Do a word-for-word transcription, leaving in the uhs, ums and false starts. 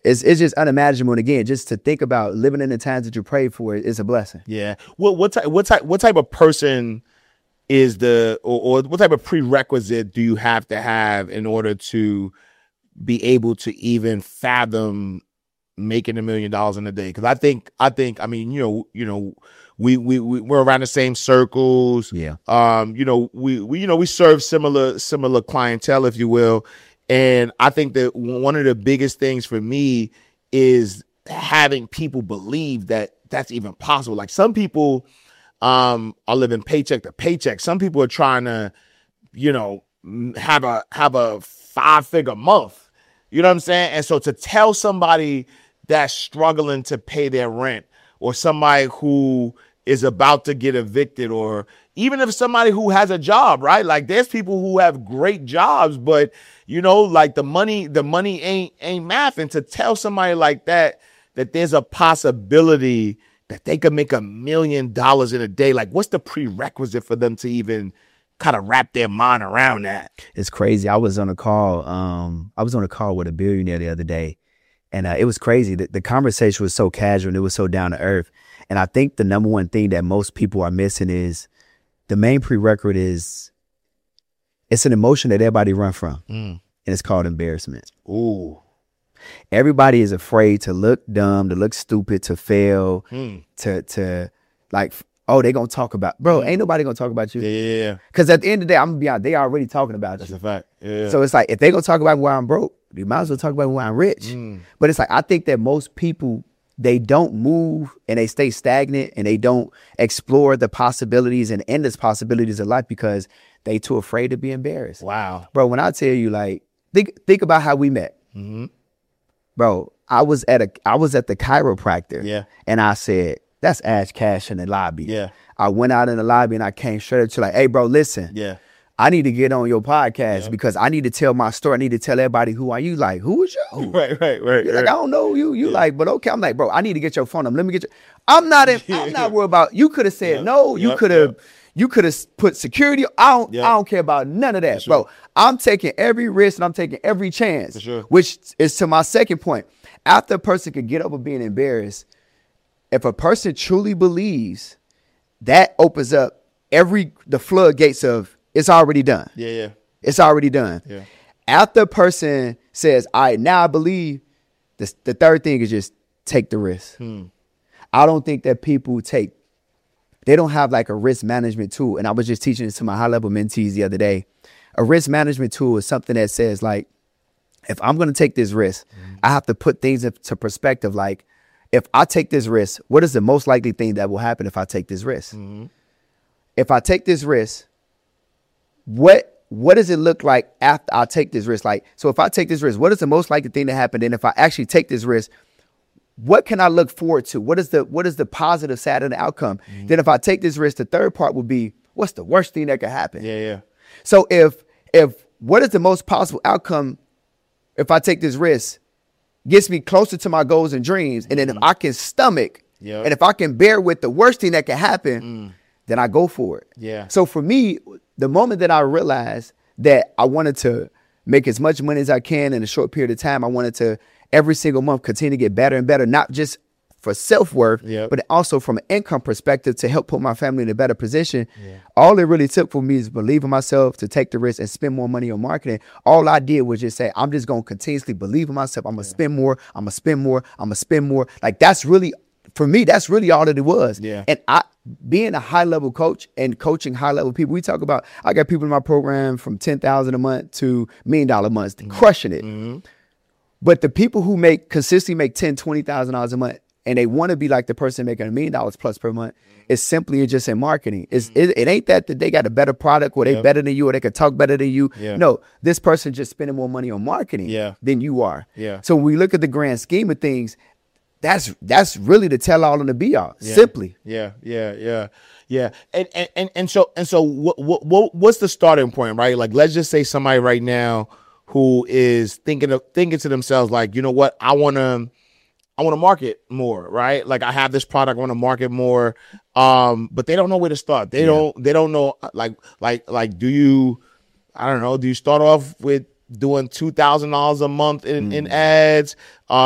it's it's just unimaginable. And again, just to think about living in the times that you prayed for is a blessing. Yeah. What what type what type what type of person is the or, or what type of prerequisite do you have to have in order to be able to even fathom making a million dollars in a day? Because I think I think I mean you know you know we we we we're around the same circles. Yeah. Um. You know we we you know we serve similar similar clientele, if you will, and I think that one of the biggest things for me is having people believe that that's even possible. Like some people um are living paycheck to paycheck. Some people are trying to, you know, have a have a five figure month. You know what I'm saying? And so to tell somebody that's struggling to pay their rent, or somebody who is about to get evicted, or even if somebody who has a job, right? Like there's people who have great jobs, but you know, like the money, the money ain't ain't math. And to tell somebody like that that there's a possibility that they could make a million dollars in a day, like what's the prerequisite for them to even kind of wrap their mind around that? It's crazy. I was on a call. Um, I was on a call with a billionaire the other day, and uh, it was crazy. The, the conversation was so casual and it was so down to earth. And I think the number one thing that most people are missing is the main prerequisite is it's an emotion that everybody run from, mm. and it's called embarrassment. Ooh. Everybody is afraid to look dumb, to look stupid, to fail, mm. to to like, oh, they gonna talk about, bro, ain't nobody gonna talk about you. Yeah, yeah, yeah. Because at the end of the day, I'm gonna be honest, they already talking about That's you. a fact. Yeah. So it's like, if they gonna talk about why I'm broke, you might as well talk about why I'm rich. Mm. But it's like, I think that most people, they don't move and they stay stagnant and they don't explore the possibilities and endless possibilities of life because they too afraid to be embarrassed. Wow. Bro, when I tell you, like, think think about how we met. Mm-hmm. Bro, I was at a I was at the chiropractor. Yeah. And I said, that's Ash Cash in the lobby. Yeah. I went out in the lobby and I came straight up to like, hey, bro, listen. Yeah. I need to get on your podcast yeah. because I need to tell my story. I need to tell everybody who are you. Like, who is you? Right, right, right. You're right. like, I don't know you. You yeah. like, but okay. I'm like, bro, I need to get your phone number. Let me get you. I'm not in, I'm not worried about, you could have said yep. no. You yep. could have, yep. you could have put security. I don't, yep. I don't care about none of that, sure. bro. I'm taking every risk and I'm taking every chance, For sure. which is to my second point. After a person could get over being embarrassed, if a person truly believes, that opens up every, the floodgates of, it's already done. Yeah, yeah. It's already done. Yeah. After a person says, all right, now I believe, the, the third thing is just take the risk. Hmm. I don't think that people take, they don't have like a risk management tool. And I was just teaching this to my high level mentees the other day. A risk management tool is something that says like, if I'm going to take this risk, mm-hmm. I have to put things into perspective. Like, if I take this risk, what is the most likely thing that will happen if I take this risk? Mm-hmm. If I take this risk, what what does it look like after I take this risk? Like, so if I take this risk, what is the most likely thing to happen? Then if I actually take this risk, what can I look forward to? What is the what is the positive side of the outcome? Mm-hmm. Then if I take this risk, the third part would be, what's the worst thing that could happen? Yeah, yeah. So if if what is the most possible outcome if I take this risk gets me closer to my goals and dreams, and then mm-hmm. if I can stomach, yep. and if I can bear with the worst thing that can happen, mm. then I go for it. Yeah. So for me, the moment that I realized that I wanted to make as much money as I can in a short period of time, I wanted to every single month continue to get better and better, not just for self-worth, yep. but also from an income perspective to help put my family in a better position. Yeah. All it really took for me is believe in myself, to take the risk and spend more money on marketing. All I did was just say, I'm just going to continuously believe in myself. I'm going to yeah. spend more. I'm going to spend more. I'm going to spend more. Like, that's really, for me, that's really all that it was. Yeah. And I, being a high level coach and coaching high level people, we talk about, I got people in my program from ten thousand a month to million dollar months, mm-hmm. crushing it. Mm-hmm. But the people who make consistently make ten, twenty thousand dollars a month, and they want to be like the person making a million dollars plus per month, it's simply just in marketing. It's, mm-hmm. it, it ain't that they got a better product or they yep. better than you or they can talk better than you. Yeah. No, this person just spending more money on marketing yeah. than you are. Yeah. So when we look at the grand scheme of things, that's that's really the tell all and the be all. Yeah. Simply. Yeah, yeah, yeah, yeah. And and and, and so and so what, what what's the starting point, right? Like, let's just say somebody right now who is thinking of thinking to themselves, like, you know what, I want to. I want to market more, right? Like, I have this product, I want to market more, um, but they don't know where to start. They yeah. don't, they don't know, like, like, like, do you, I don't know, do you start off with doing two thousand dollars a month in, mm. in ads? Um,